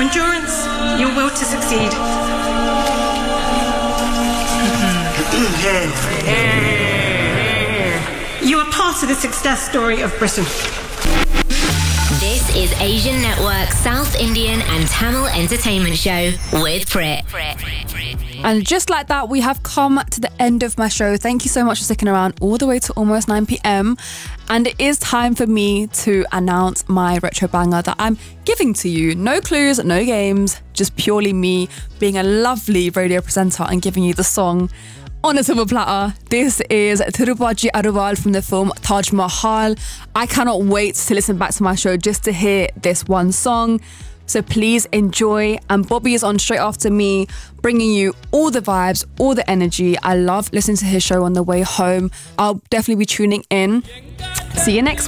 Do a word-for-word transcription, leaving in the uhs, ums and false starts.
endurance, your will to succeed. You are part of the success story of Britain. This is Asian Network South Indian and Tamil Entertainment Show with Prit. And just like that, we have come to the end of my show. Thank you so much for sticking around all the way to almost nine p.m. And it is time for me to announce my retro banger that I'm giving to you. No clues, no games, just purely me being a lovely radio presenter and giving you the song on a silver platter. This is Tirupati Aruval from the film Taj Mahal. I cannot wait to listen back to my show just to hear this one song. So please enjoy. And Bobby is on straight after me, bringing you all the vibes, all the energy. I love listening to his show on the way home. I'll definitely be tuning in. See you next week.